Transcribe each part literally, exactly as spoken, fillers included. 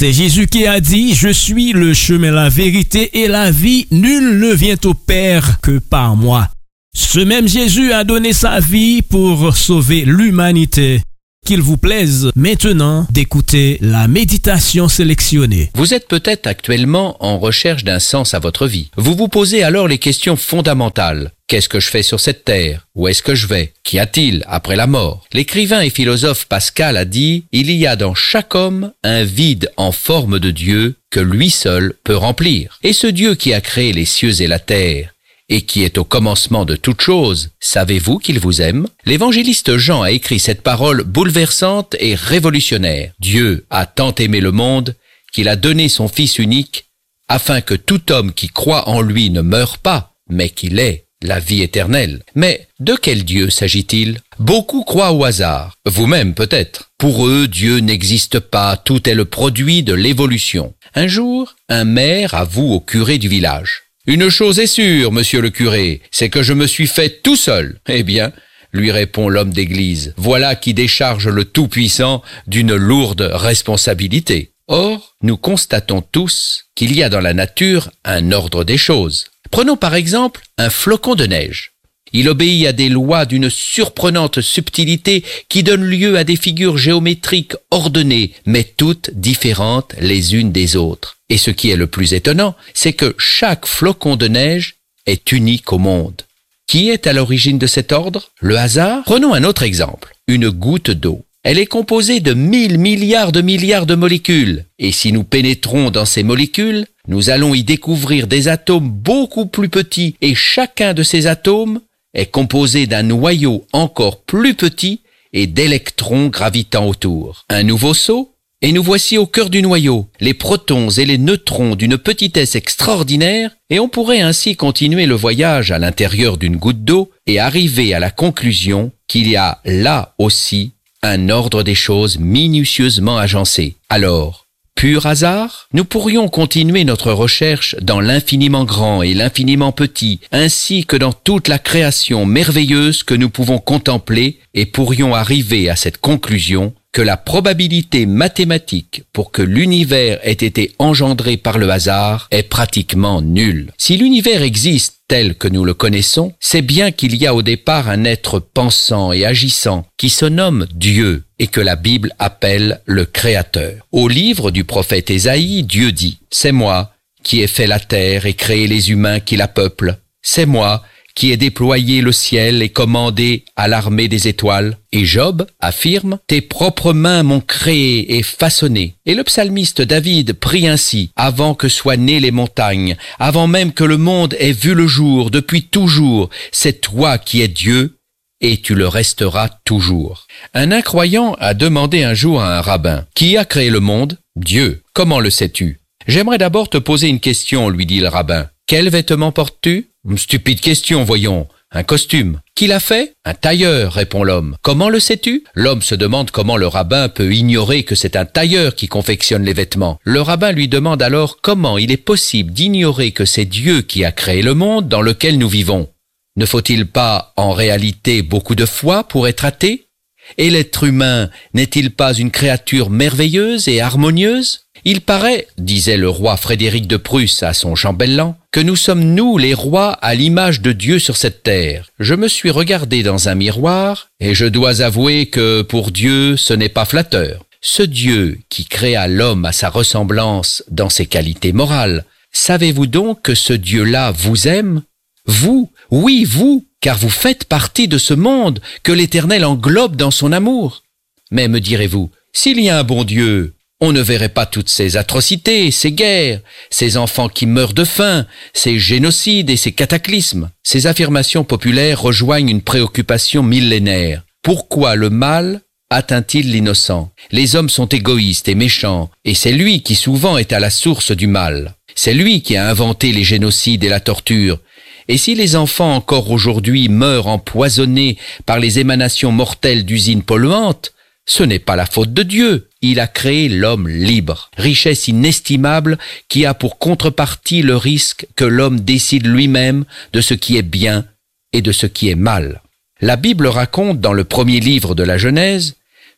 C'est Jésus qui a dit, je suis le chemin, la vérité et la vie, nul ne vient au Père que par moi. Ce même Jésus a donné sa vie pour sauver l'humanité. Qu'il vous plaise maintenant d'écouter la méditation sélectionnée. Vous êtes peut-être actuellement en recherche d'un sens à votre vie. Vous vous posez alors les questions fondamentales. Qu'est-ce que je fais sur cette terre? Où est-ce que je vais? Qu'y a-t-il après la mort? L'écrivain et philosophe Pascal a dit « Il y a dans chaque homme un vide en forme de Dieu que lui seul peut remplir. Et ce Dieu qui a créé les cieux et la terre, et qui est au commencement de toutes choses, savez-vous qu'il vous aime? » L'évangéliste Jean a écrit cette parole bouleversante et révolutionnaire. Dieu a tant aimé le monde qu'il a donné son Fils unique afin que tout homme qui croit en lui ne meure pas, mais qu'il ait la vie éternelle. Mais de quel Dieu s'agit-il? Beaucoup croient au hasard, vous-même peut-être. Pour eux, Dieu n'existe pas, tout est le produit de l'évolution. Un jour, un maire avoue au curé du village: « Une chose est sûre, monsieur le curé, c'est que je me suis fait tout seul. » Eh bien, lui répond l'homme d'église, voilà qui décharge le Tout-Puissant d'une lourde responsabilité. Or, nous constatons tous qu'il y a dans la nature un ordre des choses. Prenons par exemple un flocon de neige. Il obéit à des lois d'une surprenante subtilité qui donnent lieu à des figures géométriques ordonnées, mais toutes différentes les unes des autres. Et ce qui est le plus étonnant, c'est que chaque flocon de neige est unique au monde. Qui est à l'origine de cet ordre? Le hasard? Prenons un autre exemple, une goutte d'eau. Elle est composée de mille milliards de milliards de molécules. Et si nous pénétrons dans ces molécules, nous allons y découvrir des atomes beaucoup plus petits. Et chacun de ces atomes est composé d'un noyau encore plus petit et d'électrons gravitant autour. Un nouveau saut, et nous voici au cœur du noyau, les protons et les neutrons d'une petitesse extraordinaire, et on pourrait ainsi continuer le voyage à l'intérieur d'une goutte d'eau et arriver à la conclusion qu'il y a là aussi un ordre des choses minutieusement agencé. Alors, pur hasard? Nous pourrions continuer notre recherche dans l'infiniment grand et l'infiniment petit, ainsi que dans toute la création merveilleuse que nous pouvons contempler, et pourrions arriver à cette conclusion que la probabilité mathématique pour que l'univers ait été engendré par le hasard est pratiquement nulle. Si l'univers existe tel que nous le connaissons, c'est bien qu'il y a au départ un être pensant et agissant qui se nomme Dieu et que la Bible appelle le Créateur. Au livre du prophète Ésaïe, Dieu dit « C'est moi qui ai fait la terre et créé les humains qui la peuplent. C'est moi qui ai déployé le ciel et commandé à l'armée des étoiles. » Et Job affirme « Tes propres mains m'ont créé et façonné. » Et le psalmiste David prie ainsi « Avant que soient nées les montagnes, avant même que le monde ait vu le jour, depuis toujours, c'est toi qui es Dieu, et tu le resteras toujours. » Un incroyant a demandé un jour à un rabbin « Qui a créé le monde? Dieu. Comment le sais-tu? » « J'aimerais d'abord te poser une question, lui dit le rabbin. Quels vêtements portes-tu? » Stupide question, voyons. Un costume. Qui l'a fait? Un tailleur, répond l'homme. Comment le sais-tu? L'homme se demande comment le rabbin peut ignorer que c'est un tailleur qui confectionne les vêtements. Le rabbin lui demande alors comment il est possible d'ignorer que c'est Dieu qui a créé le monde dans lequel nous vivons. Ne faut-il pas en réalité beaucoup de foi pour être athée? Et l'être humain n'est-il pas une créature merveilleuse et harmonieuse? Il paraît, disait le roi Frédéric de Prusse à son chambellan, que nous sommes nous les rois à l'image de Dieu sur cette terre. Je me suis regardé dans un miroir et je dois avouer que pour Dieu ce n'est pas flatteur. Ce Dieu qui créa l'homme à sa ressemblance dans ses qualités morales, savez-vous donc que ce Dieu-là vous aime? Vous, oui vous, car vous faites partie de ce monde que l'Éternel englobe dans son amour. Mais me direz-vous, s'il y a un bon Dieu, on ne verrait pas toutes ces atrocités, ces guerres, ces enfants qui meurent de faim, ces génocides et ces cataclysmes. Ces affirmations populaires rejoignent une préoccupation millénaire. Pourquoi le mal atteint-il l'innocent? Les hommes sont égoïstes et méchants, et c'est lui qui souvent est à la source du mal. C'est lui qui a inventé les génocides et la torture. Et si les enfants encore aujourd'hui meurent empoisonnés par les émanations mortelles d'usines polluantes, ce n'est pas la faute de Dieu. Il a créé l'homme libre, richesse inestimable qui a pour contrepartie le risque que l'homme décide lui-même de ce qui est bien et de ce qui est mal. La Bible raconte dans le premier livre de la Genèse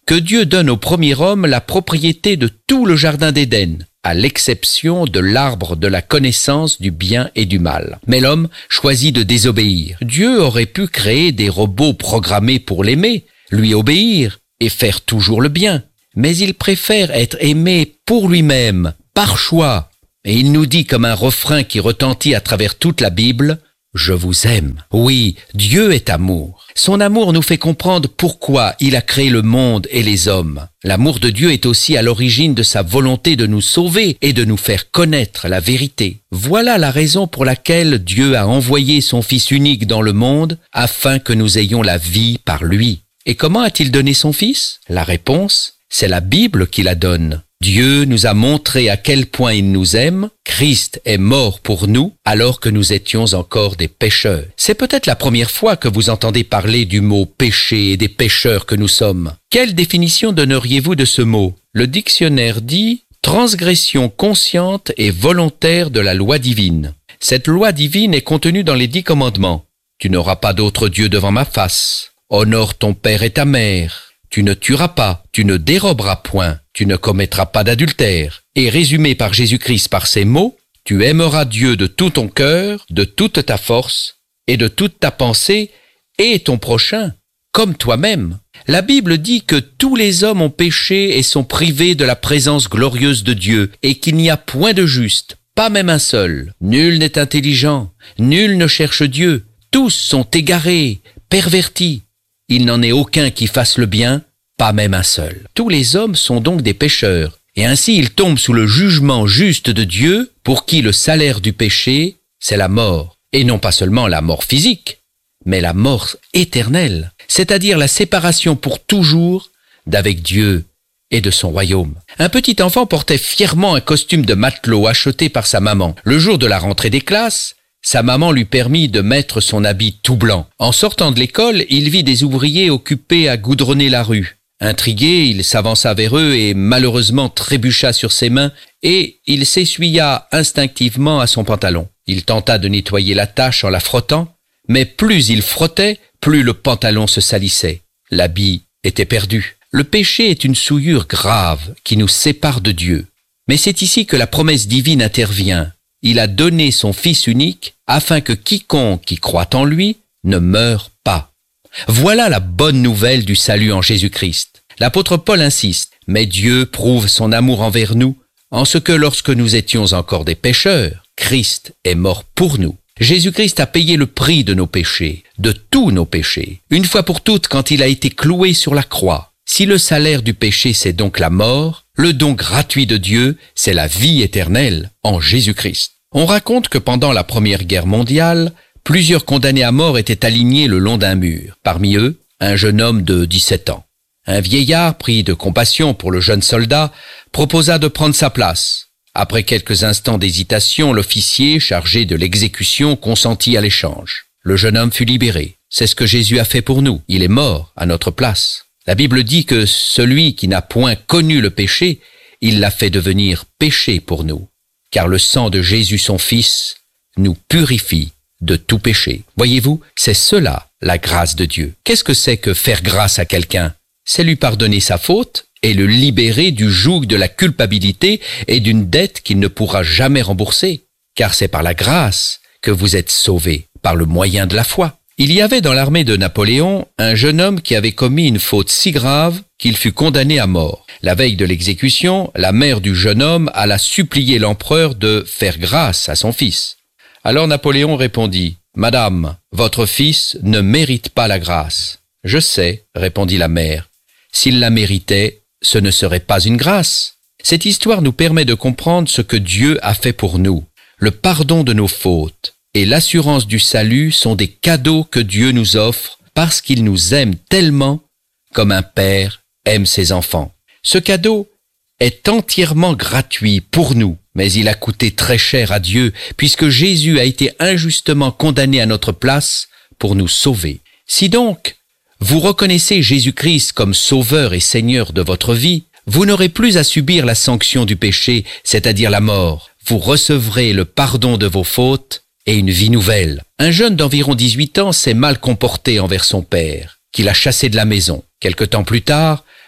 que Dieu donne au premier homme la propriété de tout le jardin d'Éden, à l'exception de l'arbre de la connaissance du bien et du mal. Mais l'homme choisit de désobéir. Dieu aurait pu créer des robots programmés pour l'aimer, lui obéir et faire toujours le bien. Mais il préfère être aimé pour lui-même, par choix. Et il nous dit comme un refrain qui retentit à travers toute la Bible, « Je vous aime ». Oui, Dieu est amour. Son amour nous fait comprendre pourquoi il a créé le monde et les hommes. L'amour de Dieu est aussi à l'origine de sa volonté de nous sauver et de nous faire connaître la vérité. Voilà la raison pour laquelle Dieu a envoyé son Fils unique dans le monde afin que nous ayons la vie par lui. Et comment a-t-il donné son Fils? La réponse, c'est la Bible qui la donne. Dieu nous a montré à quel point il nous aime. Christ est mort pour nous alors que nous étions encore des pécheurs. C'est peut-être la première fois que vous entendez parler du mot péché et des pécheurs que nous sommes. Quelle définition donneriez-vous de ce mot? Le dictionnaire dit « transgression consciente et volontaire de la loi divine ». Cette loi divine est contenue dans les dix commandements. Tu n'auras pas d'autre Dieu devant ma face. Honore ton père et ta mère. Tu ne tueras pas, tu ne déroberas point, tu ne commettras pas d'adultère. Et résumé par Jésus-Christ par ces mots, tu aimeras Dieu de tout ton cœur, de toute ta force et de toute ta pensée, et ton prochain comme toi-même. La Bible dit que tous les hommes ont péché et sont privés de la présence glorieuse de Dieu, et qu'il n'y a point de juste, pas même un seul. Nul n'est intelligent, nul ne cherche Dieu, tous sont égarés, pervertis. Il n'en est aucun qui fasse le bien, pas même un seul. Tous les hommes sont donc des pécheurs, et ainsi ils tombent sous le jugement juste de Dieu, pour qui le salaire du péché, c'est la mort. Et non pas seulement la mort physique, mais la mort éternelle, c'est-à-dire la séparation pour toujours d'avec Dieu et de son royaume. Un petit enfant portait fièrement un costume de matelot acheté par sa maman. Le jour de la rentrée des classes, sa maman lui permit de mettre son habit tout blanc. En sortant de l'école, il vit des ouvriers occupés à goudronner la rue. Intrigué, il s'avança vers eux et malheureusement trébucha sur ses mains et il s'essuya instinctivement à son pantalon. Il tenta de nettoyer la tache en la frottant, mais plus il frottait, plus le pantalon se salissait. L'habit était perdu. Le péché est une souillure grave qui nous sépare de Dieu. Mais c'est ici que la promesse divine intervient. Il a donné son Fils unique afin que quiconque qui croit en lui ne meure pas. Voilà la bonne nouvelle du salut en Jésus-Christ. L'apôtre Paul insiste, mais Dieu prouve son amour envers nous en ce que lorsque nous étions encore des pécheurs, Christ est mort pour nous. Jésus-Christ a payé le prix de nos péchés, de tous nos péchés, une fois pour toutes quand il a été cloué sur la croix. Si le salaire du péché c'est donc la mort, le don gratuit de Dieu c'est la vie éternelle en Jésus-Christ. On raconte que pendant la Première Guerre mondiale, plusieurs condamnés à mort étaient alignés le long d'un mur. Parmi eux, un jeune homme de dix-sept ans. Un vieillard, pris de compassion pour le jeune soldat, proposa de prendre sa place. Après quelques instants d'hésitation, l'officier chargé de l'exécution consentit à l'échange. Le jeune homme fut libéré. C'est ce que Jésus a fait pour nous. Il est mort à notre place. La Bible dit que celui qui n'a point connu le péché, il l'a fait devenir péché pour nous. Car le sang de Jésus son Fils nous purifie de tout péché. Voyez-vous, c'est cela la grâce de Dieu. Qu'est-ce que c'est que faire grâce à quelqu'un? C'est lui pardonner sa faute et le libérer du joug de la culpabilité et d'une dette qu'il ne pourra jamais rembourser. Car c'est par la grâce que vous êtes sauvés, par le moyen de la foi. Il y avait dans l'armée de Napoléon un jeune homme qui avait commis une faute si grave qu'il fut condamné à mort. La veille de l'exécution, la mère du jeune homme alla supplier l'empereur de faire grâce à son fils. Alors Napoléon répondit, « Madame, votre fils ne mérite pas la grâce. »« Je sais, » répondit la mère, « s'il la méritait, ce ne serait pas une grâce. » Cette histoire nous permet de comprendre ce que Dieu a fait pour nous. Le pardon de nos fautes et l'assurance du salut sont des cadeaux que Dieu nous offre parce qu'il nous aime tellement comme un père aime ses enfants. Ce cadeau est entièrement gratuit pour nous, mais il a coûté très cher à Dieu puisque Jésus a été injustement condamné à notre place pour nous sauver. Si donc vous reconnaissez Jésus-Christ comme sauveur et Seigneur de votre vie, vous n'aurez plus à subir la sanction du péché, c'est-à-dire la mort. Vous recevrez le pardon de vos fautes et une vie nouvelle. Un jeune d'environ dix-huit ans s'est mal comporté envers son père, qui l'a chassé de la maison. Quelque temps plus tard,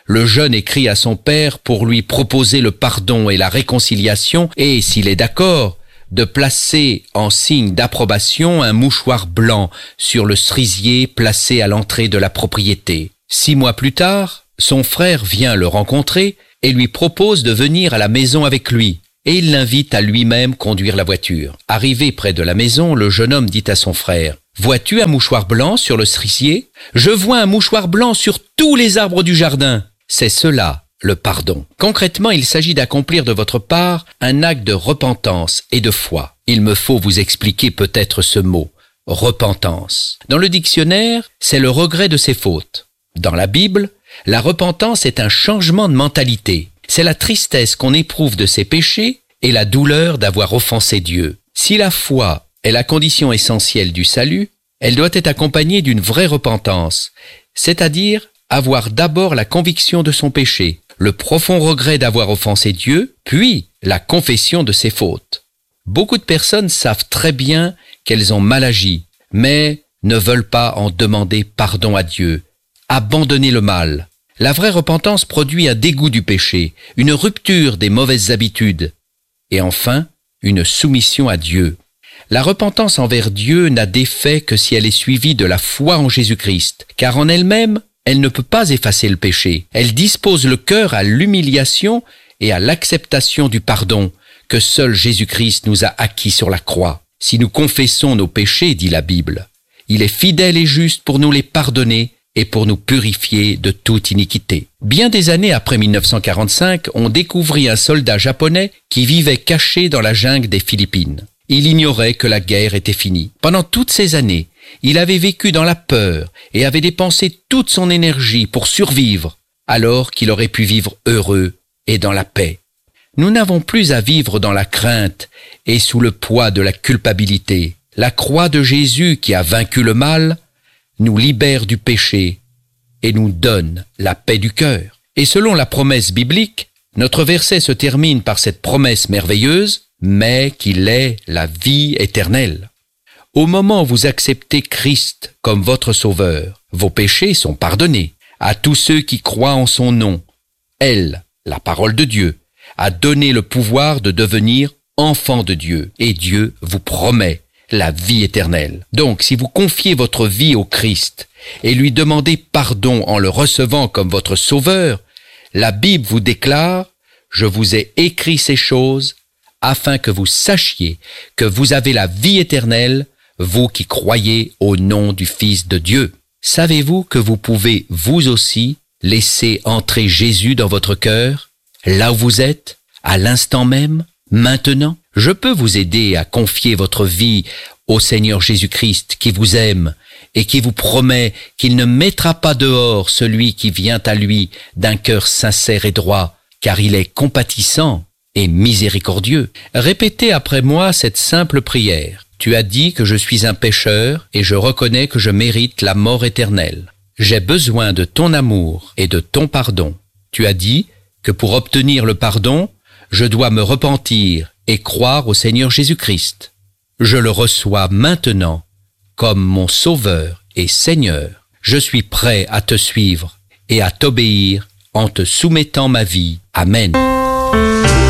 Le jeune écrit à son père pour lui proposer le pardon et la réconciliation et, s'il est d'accord, de placer en signe d'approbation un mouchoir blanc sur le cerisier placé à l'entrée de la propriété. Six mois plus tard, son frère vient le rencontrer et lui propose de venir à la maison avec lui, et il l'invite à lui-même conduire la voiture. Arrivé près de la maison, le jeune homme dit à son frère: « Vois-tu un mouchoir blanc sur le cerisier ? Je vois un mouchoir blanc sur tous les arbres du jardin. » C'est cela, le pardon. Concrètement, il s'agit d'accomplir de votre part un acte de repentance et de foi. Il me faut vous expliquer peut-être ce mot, repentance. Dans le dictionnaire, c'est le regret de ses fautes. Dans la Bible, la repentance est un changement de mentalité. C'est la tristesse qu'on éprouve de ses péchés et la douleur d'avoir offensé Dieu. Si la foi est la condition essentielle du salut, elle doit être accompagnée d'une vraie repentance, c'est-à-dire avoir d'abord la conviction de son péché, le profond regret d'avoir offensé Dieu, puis la confession de ses fautes. Beaucoup de personnes savent très bien qu'elles ont mal agi, mais ne veulent pas en demander pardon à Dieu, abandonner le mal. La vraie repentance produit un dégoût du péché, une rupture des mauvaises habitudes, et enfin, une soumission à Dieu. La repentance envers Dieu n'a d'effet que si elle est suivie de la foi en Jésus-Christ, car en elle-même, elle ne peut pas effacer le péché. Elle dispose le cœur à l'humiliation et à l'acceptation du pardon que seul Jésus-Christ nous a acquis sur la croix. Si nous confessons nos péchés, dit la Bible, il est fidèle et juste pour nous les pardonner et pour nous purifier de toute iniquité. Bien des années après mille neuf cent quarante-cinq, on découvrit un soldat japonais qui vivait caché dans la jungle des Philippines. Il ignorait que la guerre était finie. Pendant toutes ces années, il avait vécu dans la peur et avait dépensé toute son énergie pour survivre, alors qu'il aurait pu vivre heureux et dans la paix. Nous n'avons plus à vivre dans la crainte et sous le poids de la culpabilité. La croix de Jésus qui a vaincu le mal nous libère du péché et nous donne la paix du cœur. Et selon la promesse biblique, notre verset se termine par cette promesse merveilleuse, mais qu'il est la vie éternelle. Au moment où vous acceptez Christ comme votre sauveur, vos péchés sont pardonnés. À tous ceux qui croient en son nom, elle, la parole de Dieu, a donné le pouvoir de devenir enfant de Dieu, et Dieu vous promet la vie éternelle. Donc, si vous confiez votre vie au Christ et lui demandez pardon en le recevant comme votre sauveur, la Bible vous déclare « Je vous ai écrit ces choses afin que vous sachiez que vous avez la vie éternelle, vous qui croyez au nom du Fils de Dieu. » Savez-vous que vous pouvez, vous aussi, laisser entrer Jésus dans votre cœur, là où vous êtes, à l'instant même, maintenant? Je peux vous aider à confier votre vie au Seigneur Jésus-Christ qui vous aime et qui vous promet qu'il ne mettra pas dehors celui qui vient à lui d'un cœur sincère et droit, car il est compatissant et miséricordieux. Répétez après moi cette simple prière. Tu as dit que je suis un pécheur et je reconnais que je mérite la mort éternelle. J'ai besoin de ton amour et de ton pardon. Tu as dit que pour obtenir le pardon, je dois me repentir et croire au Seigneur Jésus-Christ. Je le reçois maintenant comme mon Sauveur et Seigneur. Je suis prêt à te suivre et à t'obéir en te soumettant ma vie. Amen.